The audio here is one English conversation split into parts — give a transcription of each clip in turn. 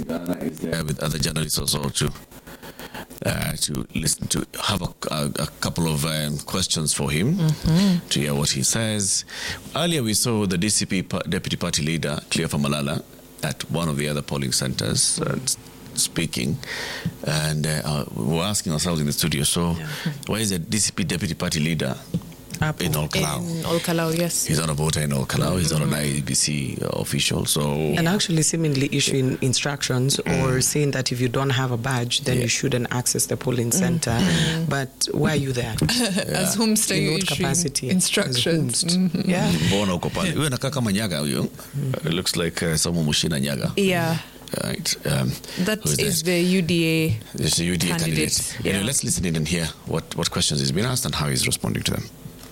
Sigana is there with other journalists also to listen to, have a couple of questions for him to hear what he says. Earlier we saw the DCP Deputy Party Leader, Cleophas Malala, at one of the other polling centers speaking, and we were asking ourselves in the studio, so why is the DCP Deputy Party Leader in Ol Kalou? In Ol Kalou, yes. He's not a voter in Ol Kalou. He's not an IEBC official. So and actually seemingly issuing instructions or saying that if you don't have a badge, then you shouldn't access the polling center. But why are you there? As whom stay In you what issuing capacity? instructions? Yeah. mbona uko pale? Huyo anakaa kama Nyaga huyo. It looks like someone Mushina Nyaga. Yeah. Right. That is the UDA. It's the UDA candidate. Yeah. Anyway, let's listen in and hear what questions he's been asked and how he's responding to them.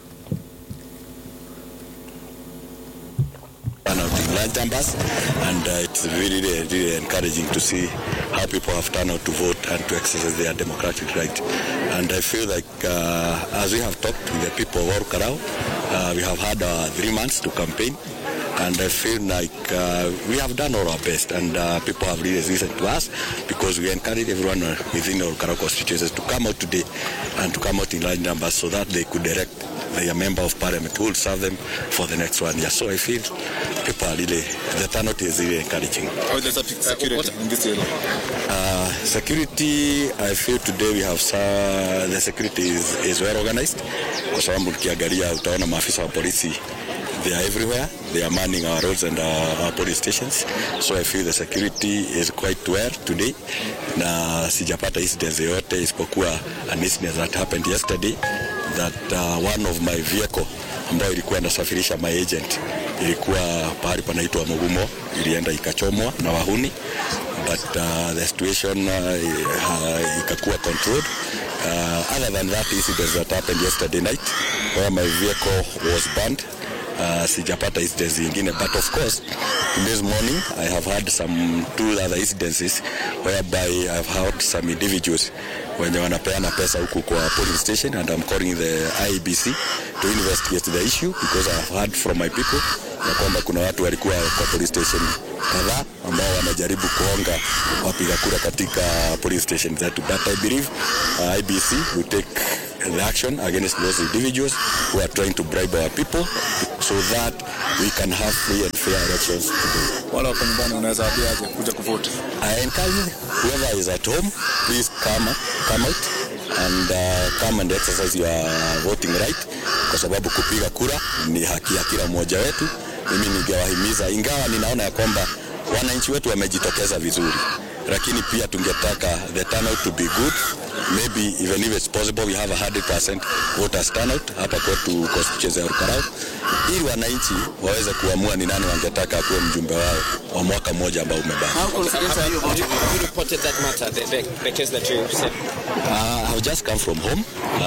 Large numbers, and it's really, really encouraging to see how people have turned out to vote and to exercise their democratic right. And I feel like as we have talked with the people of Ol Kalou, we have had 3 months to campaign, and I feel like we have done all our best, and people have really listened to us, because we encourage everyone within Ol Kalou constituencies to come out today and to come out in large numbers so that they could direct their member of parliament who will serve them for the next 1 year. So I feel people are really, the turnout is really encouraging. How is the security in this area? Security, I feel today we have the security is well organized. Kwa sababu ukiangalia utaona maafisa wa polisi, they are everywhere. They are manning our roads and our police stations. So I feel the security is quite well today. Na sijapata incidents yote isipokuwa an incident that happened yesterday, that one of my vehicle ambayo ilikuwa inasafirisha my agent ilikuwa pahali panaitwa Mugumo, ilienda ikachomwa na wahuni, but the situation ikakuwa controlled. Other than that incident that happened yesterday night where my vehicle was burned, sijapata incidents zingine, but of course in this morning I have had some 2 other incidences whereby I've had some individuals wenye wanapeana pesa huku kwa police station, and I'm calling the IEBC to investigate the issue, because I have heard from my people na kwamba kuna watu walikuwa kwa police station kadhaa ambao wanajaribu kuonga wapiga kura katika police station zetu, but I believe IEBC will take the action against those individuals who are trying to bribe our people so that we can have free and fair elections today. Wala wako nyumbani unaweza aje kuja kuvote? I encourage whoever is at home, please come out and come and exercise your voting right, kwa sababu kupiga kura ni haki ya kila mmoja wetu. Mimi ningewahimiza, ingawa ninaona ya kwamba wananchi wetu wamejitokeza vizuri, lakini pia tungetaka the turnout to be good. Maybe even if it's possible we have 100% voters turnout hapa kwetu constituency ya Ol Kalou, ili wananchi waweze kuamua ni nani wangetaka kuwa mjumbe wao wa mwaka mmoja ambao umebaki. Have you reported that matter, the case that you said? I've just come from home.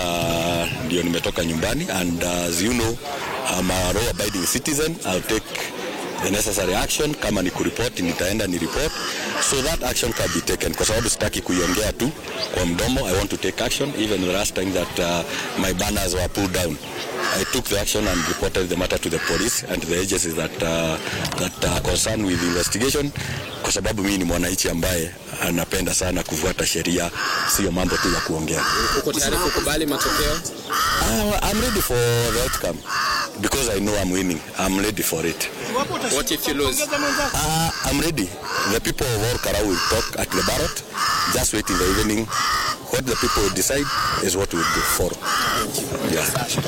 Ndio nimetoka nyumbani, and as you know, I'm a law-abiding citizen. I'll take the necessary action. Kama ni kuripoti, nitaenda ni report so that action can be taken, kwa sababu sitaki kuiongea tu kwa mdomo. I want to take action. Even the last time that my banners were pulled down, I took the action and reported the matter to the police and the agencies that are concerned with the investigation, kwa sababu mimi ni mwananchi ambaye anapenda sana kufuata sheria, sio mambo tu ya kuongea. Uko tayari kukubali matokeo? I'm ready for the outcome because I know I'm winning. I'm ready for it. What if you lose? I'm ready. The people of Ol Kalou will talk at the ballot. Just wait in the evening. What the people decide is what we'll do for. Yeah.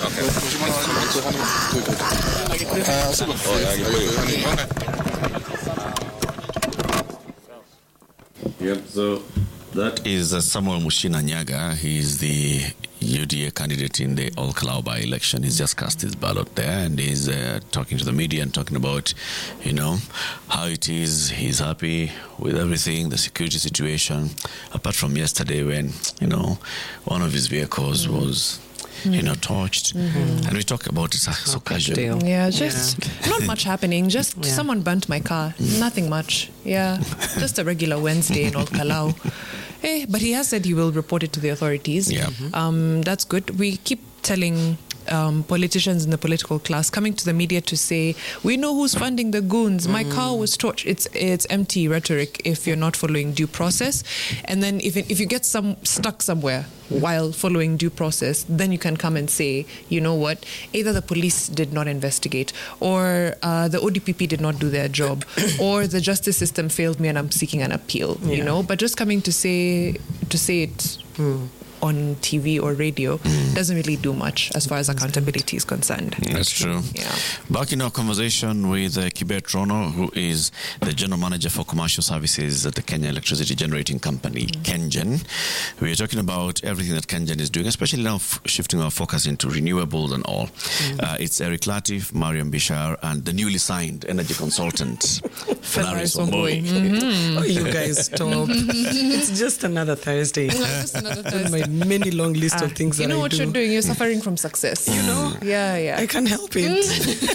Yep, so that is Samuel Mushina Nyaga. He is the UDA candidate in the Ol Kalou by-election. He's just cast his ballot there, and he's talking to the media and talking about, how it is. He's happy with everything, the security situation, apart from yesterday when, one of his vehicles was torched. And we talk about it so casually. Yeah, not much happening. Just someone burnt my car. Nothing much. Yeah, just a regular Wednesday in Ol Kalou. But he has said he will report it to the authorities. Yeah. That's good. We keep telling politicians in the political class coming to the media to say, we know who's funding the goons. My car was torched. It's empty rhetoric if you're not following due process. And then if you get stuck somewhere while following due process, then you can come and say, you know what, either the police did not investigate, or the ODPP did not do their job, or the justice system failed me and I'm seeking an appeal, you know. But just coming to say it on TV or radio doesn't really do much as far as accountability is concerned. That's true. Yeah. Back in our conversation with Kibet Rono, who is the General Manager for Commercial Services at the Kenya Electricity Generating Company, KenGen. We are talking about everything that KenGen is doing, especially now shifting our focus into renewables and all. It's Eric Latif, Mariam Bishar, and the newly signed energy consultant, Felaris Omboi. Oh, you guys stop. It's just another Thursday. Just another Thursday. My many long list of things that I do. You know what you're doing? You're suffering from success. You know? Yeah. I can't help it.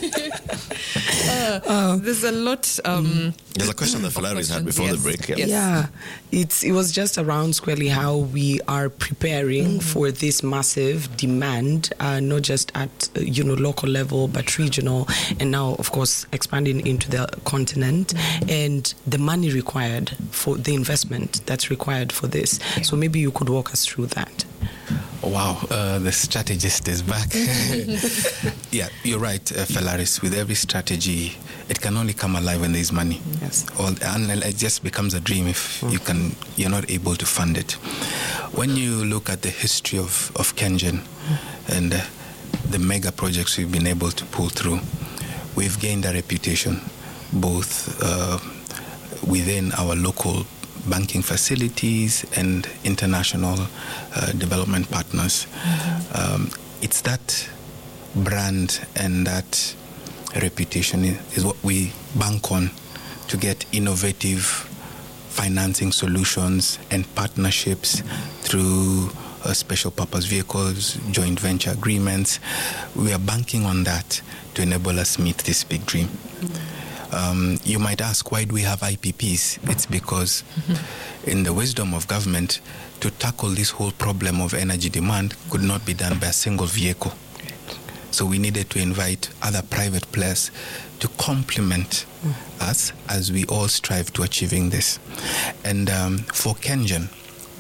There's a lot. There's a question that Felaris had before the break. Yes. Yeah, it was just around squarely how we are preparing for this massive demand, not just at local level, but regional, and now of course expanding into the continent, and the money required for the investment that's required for this. So maybe you could walk us through that. Wow, the strategist is back. Yeah, you're right, Felaris. With every strategy, it can only come alive when there's money. Yes. And it just becomes a dream if you're not able to fund it. When you look at the history of KenGen and the mega projects we've been able to pull through, we've gained a reputation both within our local banking facilities and international development partners. It's that brand and that reputation is what we bank on to get innovative financing solutions and partnerships through special purpose vehicles, joint venture agreements. We are banking on that to enable us meet this big dream. You might ask, why do we have IPPs? It's because in the wisdom of government, to tackle this whole problem of energy demand could not be done by a single vehicle. So we needed to invite other private players to complement us as we all strive to achieving this. And for KenGen,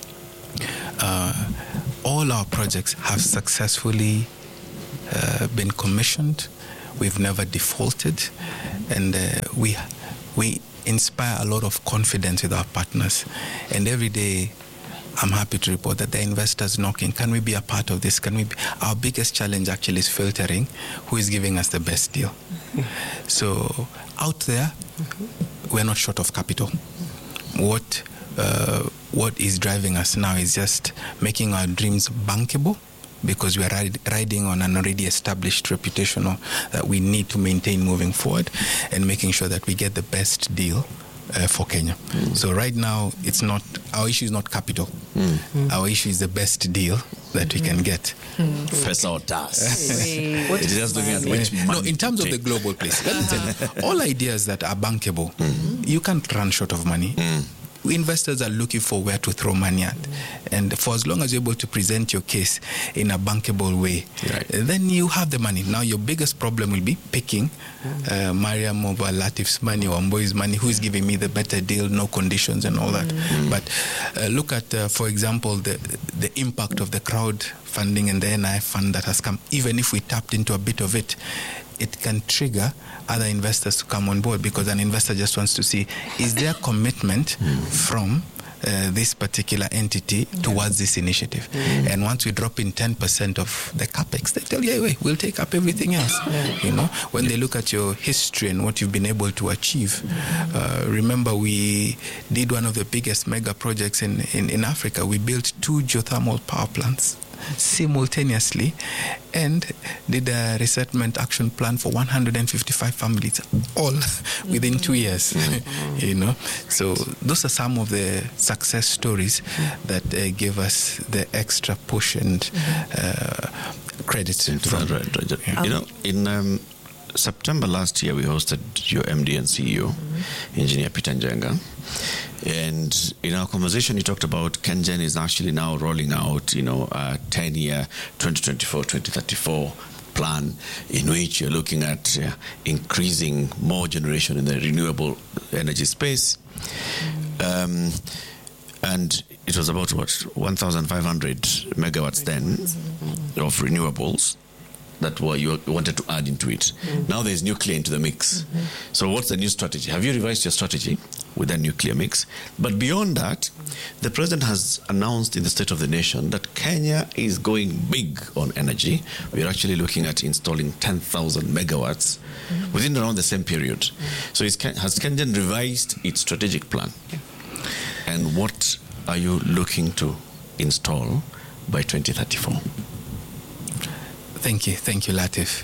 all our projects have successfully been commissioned. We've never defaulted, and we inspire a lot of confidence with our partners. And every day, I'm happy to report that the investors knocking. Can we be a part of this? Our biggest challenge actually is filtering who is giving us the best deal. So out there, we're not short of capital. What is driving us now is just making our dreams bankable, because we are riding on an already established reputation that we need to maintain moving forward, and making sure that we get the best deal for Kenya. So right now, our issue is not capital. Our issue is the best deal that we can get. Professor Das. It is just looking at which No, in terms of the global place, let me tell you, all ideas that are bankable, you can't run short of money. Investors are looking for where to throw money at. And for as long as you're able to present your case in a bankable way, then you have the money. Now, your biggest problem will be picking Mariam over Latif's money or Omboi's money, who is giving me the better deal, no conditions and all that. But look at, for example, the impact of the crowdfunding and the NIF fund that has come. Even if we tapped into a bit of it, it can trigger other investors to come on board, because an investor just wants to see, is there commitment from this particular entity towards this initiative? And once we drop in 10% of the capex, they tell you, we'll take up everything else. When they look at your history and what you've been able to achieve, remember we did one of the biggest mega projects in Africa. We built 2 geothermal power plants simultaneously and did a resettlement action plan for 155 families, all within 2 years. So those are some of the success stories that give us the extra push and credit from that. In September last year, we hosted your MD and CEO, Engineer Peter Njenga. And in our conversation, you talked about KenGen is actually now rolling out, a 10-year, 2024-2034 plan in which you're looking at increasing more generation in the renewable energy space. And it was about 1,500 megawatts then of renewables that you wanted to add into it. Now there's nuclear into the mix. So what's the new strategy? Have you revised your strategy with that nuclear mix? But beyond that, the president has announced in the State of the Nation that Kenya is going big on energy. We're actually looking at installing 10,000 megawatts within around the same period. So has Kenyan revised its strategic plan? And what are you looking to install by 2034? Thank you, Latif.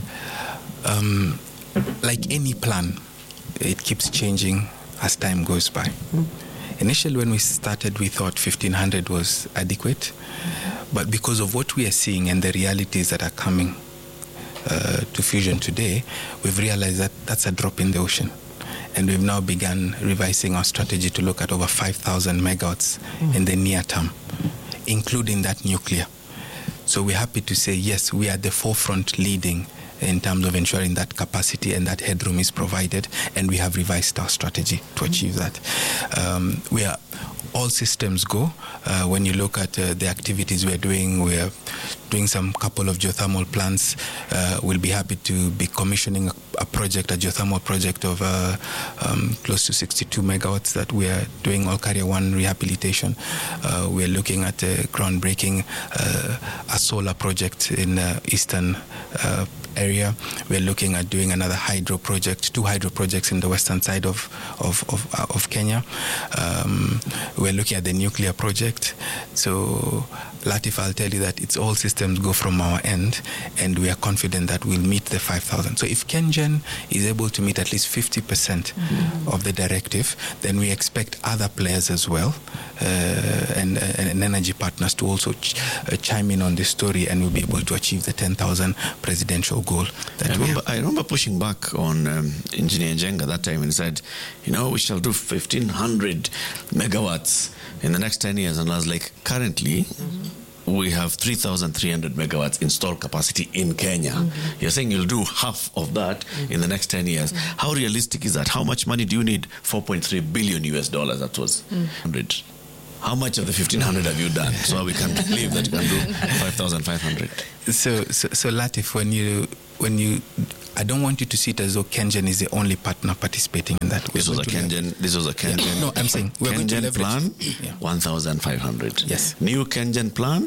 Like any plan, it keeps changing as time goes by. Initially, when we started, we thought 1,500 was adequate, but because of what we are seeing and the realities that are coming to Fusion today, we've realized that that's a drop in the ocean. And we've now begun revising our strategy to look at over 5,000 megawatts in the near term, including that nuclear. So we're happy to say, yes, we are at the forefront leading in terms of ensuring that capacity and that headroom is provided, and we have revised our strategy to achieve that. We are all systems go. When you look at the activities we're doing some couple of geothermal plants. We'll be happy to be commissioning a geothermal project of close to 62 megawatts that we are doing Olkaria 1 rehabilitation. We're looking at groundbreaking a solar project in eastern area. We're looking at doing another two hydro projects in the western side of Kenya. We're looking at the nuclear project. So, Latif, I'll tell you that it's all systems go from our end, and we are confident that we'll meet the 5,000. So if KenGen is able to meet at least 50% of the directive, then we expect other players as well and energy partners to also chime in on this story, and we'll be able to achieve the 10,000 presidential goal. I remember pushing back on Engineer Njenga that time and said, we shall do 1,500 megawatts in the next 10 years. And I was like, currently, we have 3,300 megawatts installed capacity in Kenya. You're saying you'll do half of that in the next 10 years. How realistic is that? How much money do you need? $4.3 billion US. That was 100. How much of the 1,500 have you done? So we can believe that you can do 5,500. So Latif, when you I don't want you to see it as though KenGen is the only partner participating in that. This was a KenGen. Yeah. No, I'm saying we're going to leverage. Plan, 1,500. Yes. New KenGen plan,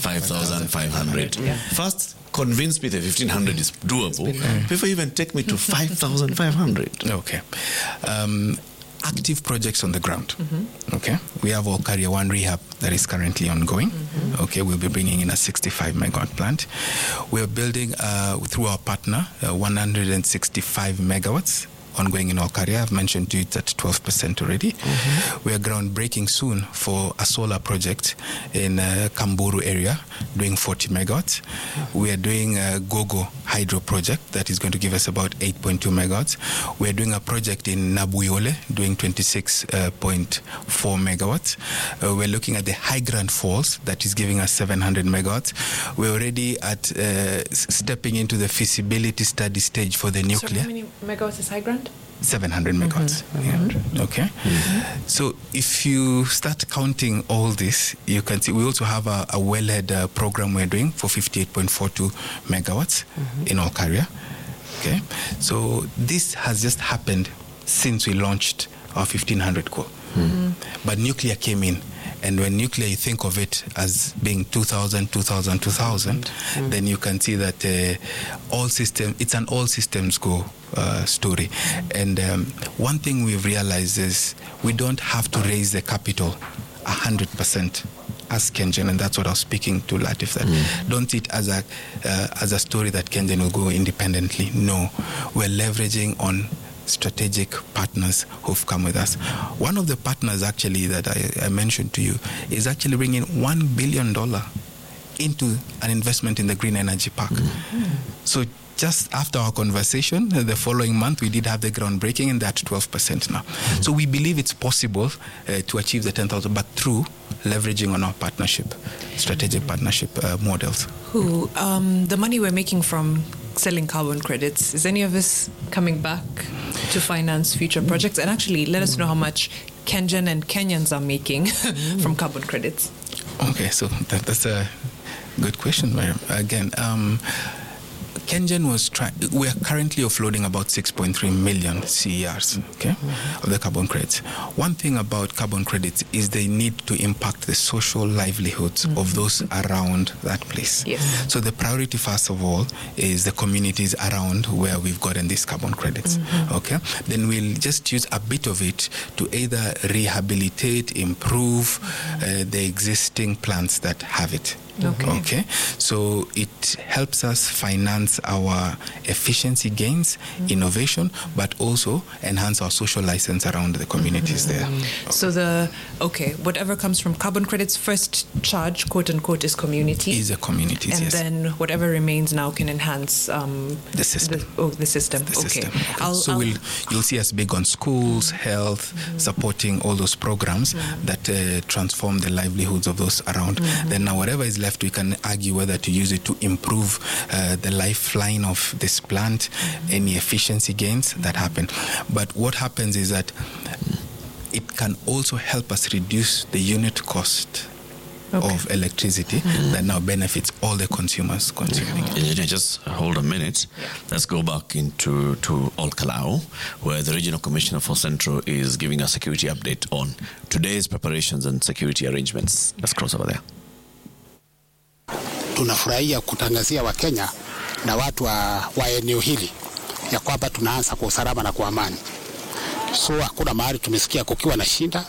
5,500. Yeah. First, convince me the 1,500 is doable before you even take me to 5,500. Okay. Active projects on the ground. Okay, we have Olkaria 1 rehab that is currently ongoing. Okay, we'll be bringing in a 65 megawatt plant. We're building through our partner 165 megawatts ongoing in Olkaria. I've mentioned to you it's at 12% already. We are groundbreaking soon for a solar project in Kamburu area, doing 40 megawatts. We are doing a Gogo hydro project that is going to give us about 8.2 megawatts. We are doing a project in Nabuyole, doing 26.4 megawatts. We're looking at the High Grand Falls, that is giving us 700 megawatts. We're already at stepping into the feasibility study stage for the nuclear. So how many megawatts is High Grand? 700 megawatts. Okay. So if you start counting all this, you can see we also have a wellhead program we're doing for 58.42 megawatts in Olkaria. Okay. So this has just happened since we launched our 1,500 core. But nuclear came in. And when nuclear, you think of it as being 2,000, then you can see that it's an all systems go story. And one thing we've realized is we don't have to raise the capital 100% as KenGen, and that's what I was speaking to Latif. That don't see it as a story that KenGen will go independently. No, we're leveraging on strategic partners who've come with us. One of the partners actually that I mentioned to you is actually bringing $1 billion into an investment in the Green Energy Park. So just after our conversation, the following month, we did have the groundbreaking, and that's 12% now. So we believe it's possible to achieve the 10,000, but through leveraging on our strategic partnership models. The money we're making from selling carbon credits. Is any of this coming back to finance future projects? And actually, let us know how much Kenyan and Kenyans are making from carbon credits. Okay, so that's a good question, Miriam. Again, Kenyan we are currently offloading about 6.3 million CERs, okay, of the carbon credits. One thing about carbon credits is they need to impact the social livelihoods of those around that place. Yes. So the priority, first of all, is the communities around where we've gotten these carbon credits, okay? Then we'll just use a bit of it to either rehabilitate, improve the existing plants that have it. Okay. So it helps us finance our efficiency gains, innovation, but also enhance our social license around the communities there. So whatever comes from carbon credits, first charge, quote unquote, is community. Is a community, and yes. then whatever remains now can enhance the system. The system. Okay. You'll see us big on schools, health, supporting all those programs that transform the livelihoods of those around. Then now whatever is left, we can argue whether to use it to improve the lifeline of this plant, any efficiency gains that happen. But what happens is that it can also help us reduce the unit cost of electricity that now benefits all the consumers consuming it. Just hold a minute. Let's go back to Ol Kalou, where the Regional Commissioner for Central is giving a security update on today's preparations and security arrangements. Let's cross over there. Tunafurahia kutangazia Wakenya na watu wa eneo hili ya kwamba tunaanza kwa usalama na kwa amani. So hakuna mahali tumesikia kukiwa na shinda.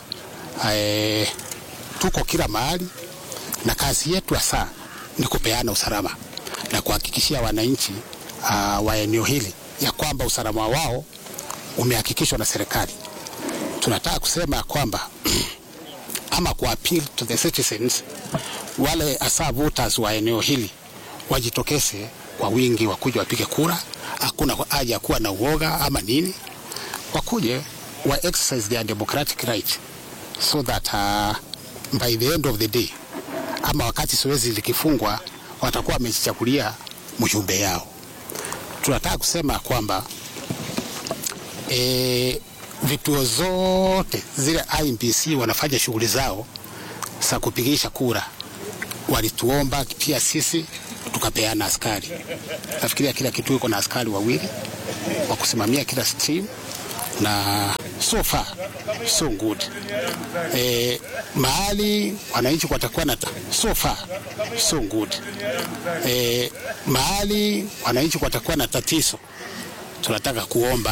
Tuko kila mahali na kazi yetu hasa ni kupeana usalama na kuhakikishia wananchi wa eneo hili ya kwamba usalama wao umehakikishwa na serikali. Tunataka kusema kwamba ama ku appeal to the citizens, wale hasa voters wa eneo hili wajitokeze kwa wingi, wakuje wapige kura. Hakuna haja kuwa na uoga ama nini, wakuje wa exercise their democratic right so that by the end of the day ama wakati zoezi likifungwa watakuwa wamejichagulia mjumbe yao. Tunataka kusema kwamba vituo zote zile IEBC wanafanya shughuli zao za kupigisha kura, walituomba pia sisi tukapeana askari. Nafikiria kila kitu iko na askari wawili wa kusimamia kila stream, na so far so good. Mahali wananchi watakuwa na so far so good. Mahali wananchi watakuwa na tatizo, tunataka kuomba